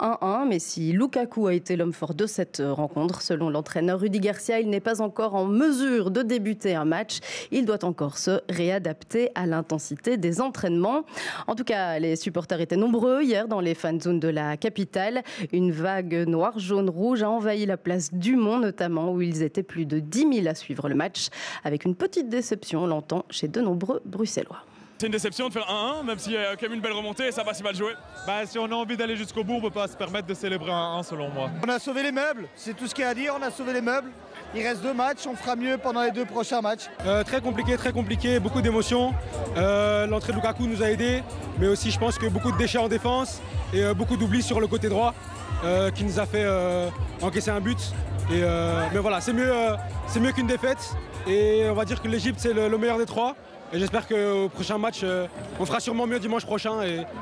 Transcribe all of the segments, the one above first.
1-1. Mais si Lukaku a été l'homme fort de cette rencontre, selon l'entraîneur Rudy Garcia, il n'est pas encore en mesure de débuter un match. Il doit encore se réadapter à l'intensité des entraînements. En tout cas, les supporters étaient nombreux hier dans les fan zones de la capitale. Une vague noire, jaune, rouge a envahi la place Dumont notamment, où ils étaient plus de 10 000 à suivre le match. Avec une petite déception, on l'entend, chez de nombreux Bruxellois. C'est une déception de faire 1-1, même s'il y a quand même une belle remontée, ça va si mal joué. Si on a envie d'aller jusqu'au bout, on ne peut pas se permettre de célébrer 1-1 selon moi. On a sauvé les meubles, c'est tout ce qu'il y a à dire, on a sauvé les meubles. Il reste 2 matchs, on fera mieux pendant les 2 prochains matchs. Très compliqué, beaucoup d'émotions. L'entrée de Lukaku nous a aidés, mais aussi je pense que beaucoup de déchets en défense et beaucoup d'oubli sur le côté droit qui nous a fait encaisser un but. Mais voilà, c'est mieux qu'une défaite et on va dire que l'Égypte c'est le meilleur des 3. Et j'espère qu'au prochain match, on fera sûrement mieux dimanche prochain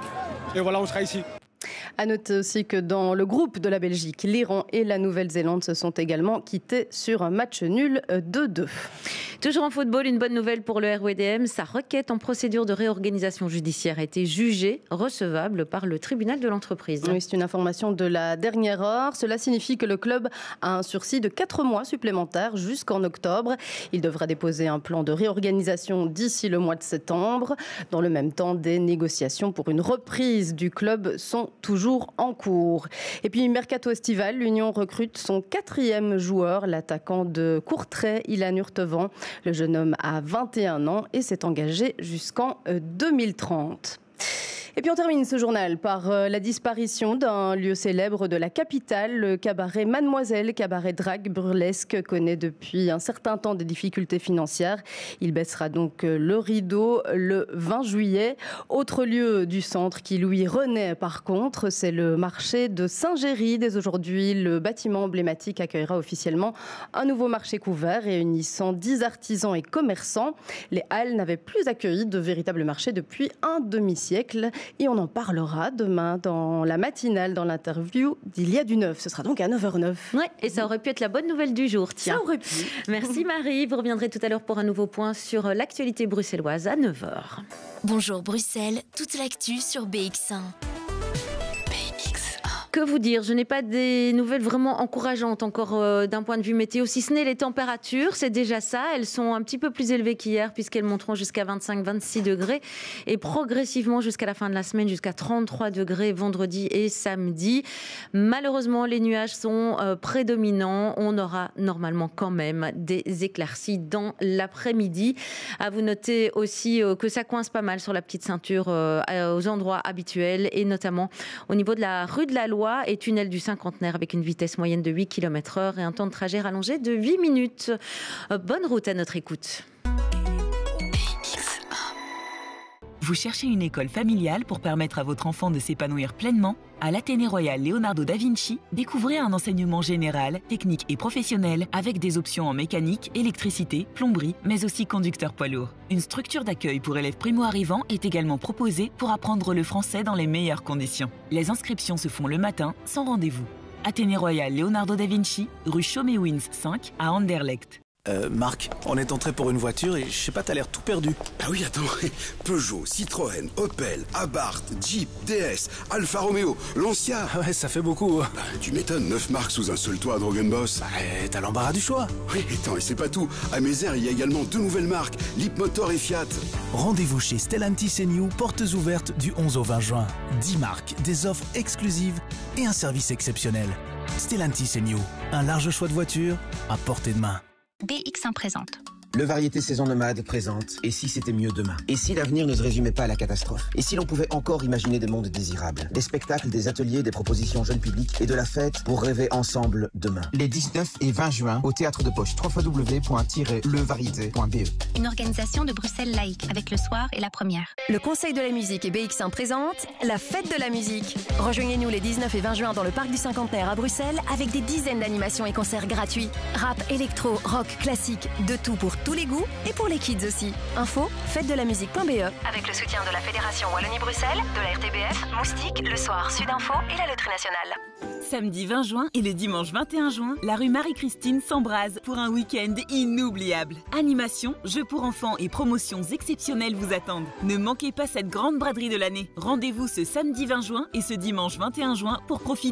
et voilà, on sera ici. À noter aussi que dans le groupe de la Belgique, l'Iran et la Nouvelle-Zélande se sont également quittés sur un match nul 2-2. Toujours en football, une bonne nouvelle pour le RWDM. Sa requête en procédure de réorganisation judiciaire a été jugée recevable par le tribunal de l'entreprise. Oui, c'est une information de la dernière heure. Cela signifie que le club a un sursis de 4 mois supplémentaires jusqu'en octobre. Il devra déposer un plan de réorganisation d'ici le mois de septembre. Dans le même temps, des négociations pour une reprise du club sont toujours en cours. Et puis, mercato estival, l'Union recrute son 4e joueur, l'attaquant de Courtrai, Ilan Urtevan. Le jeune homme a 21 ans et s'est engagé jusqu'en 2030. Et puis on termine ce journal par la disparition d'un lieu célèbre de la capitale. Le cabaret Mademoiselle, cabaret drague burlesque, connaît depuis un certain temps des difficultés financières. Il baissera donc le rideau le 20 juillet. Autre lieu du centre qui lui renaît par contre, c'est le marché de Saint-Géry. Dès aujourd'hui, le bâtiment emblématique accueillera officiellement un nouveau marché couvert réunissant 10 artisans et commerçants. Les halles n'avaient plus accueilli de véritable marché depuis un demi-siècle. Et on en parlera demain dans la matinale, dans l'interview d'Il y a du neuf. Ce sera donc à 9h09. Oui, et ça aurait pu être la bonne nouvelle du jour, tiens. Ça aurait pu. Merci Marie, vous reviendrez tout à l'heure pour un nouveau point sur l'actualité bruxelloise à 9h. Bonjour Bruxelles, toute l'actu sur BX1. Que vous dire, je n'ai pas des nouvelles vraiment encourageantes encore d'un point de vue météo, si ce n'est les températures, c'est déjà ça. Elles sont un petit peu plus élevées qu'hier puisqu'elles monteront jusqu'à 25-26 degrés et progressivement jusqu'à la fin de la semaine jusqu'à 33 degrés vendredi et samedi. Malheureusement, les nuages sont prédominants. On aura normalement quand même des éclaircies dans l'après-midi. À vous noter aussi que ça coince pas mal sur la petite ceinture aux endroits habituels et notamment au niveau de la rue de la Loi et tunnel du Cinquantenaire avec une vitesse moyenne de 8 km/h et un temps de trajet rallongé de 8 minutes. Bonne route à notre écoute. Vous cherchez une école familiale pour permettre à votre enfant de s'épanouir pleinement? À l'Athénée Royal Leonardo da Vinci, découvrez un enseignement général, technique et professionnel avec des options en mécanique, électricité, plomberie, mais aussi conducteur poids lourd. Une structure d'accueil pour élèves primo-arrivants est également proposée pour apprendre le français dans les meilleures conditions. Les inscriptions se font le matin, sans rendez-vous. Athénée Royal Leonardo da Vinci, rue Chaumet-Wins 5 à Anderlecht. Marc, on est entré pour une voiture et je sais pas, t'as l'air tout perdu. Ah oui, attends, Peugeot, Citroën, Opel, Abarth, Jeep, DS, Alfa Romeo, Lancia. Ouais, ça fait beaucoup. Tu m'étonnes, 9 marques sous un seul toit, Drogenboss. T'as l'embarras du choix. Oui, attends, et c'est pas tout. À Mézère, il y a également 2 nouvelles marques, Leapmotor et Fiat. Rendez-vous chez Stellantis & New, portes ouvertes du 11 au 20 juin. 10 marques, des offres exclusives et un service exceptionnel. Stellantis & New, un large choix de voitures à portée de main. BX1 présente. Le Variété Saison Nomade présente « Et si c'était mieux demain ?» Et si l'avenir ne se résumait pas à la catastrophe? Et si l'on pouvait encore imaginer des mondes désirables? Des spectacles, des ateliers, des propositions jeunes publics et de la fête pour rêver ensemble demain. Les 19 et 20 juin au Théâtre de Poche, www.levariété.be. Une organisation de Bruxelles laïque avec le soir et la première. Le Conseil de la musique et BX1 présente la fête de la musique. Rejoignez-nous les 19 et 20 juin dans le Parc du Cinquantenaire à Bruxelles avec des dizaines d'animations et concerts gratuits. Rap, électro, rock, classique, de tout pour tous les goûts et pour les kids aussi. Info, fête-de-la-musique.be. Avec le soutien de la Fédération Wallonie-Bruxelles, de la RTBF, Moustique, Le Soir, Sudinfo et la Loterie Nationale. Samedi 20 juin et le dimanche 21 juin, la rue Marie-Christine s'embrase pour un week-end inoubliable. Animation, jeux pour enfants et promotions exceptionnelles vous attendent. Ne manquez pas cette grande braderie de l'année. Rendez-vous ce samedi 20 juin et ce dimanche 21 juin pour profiter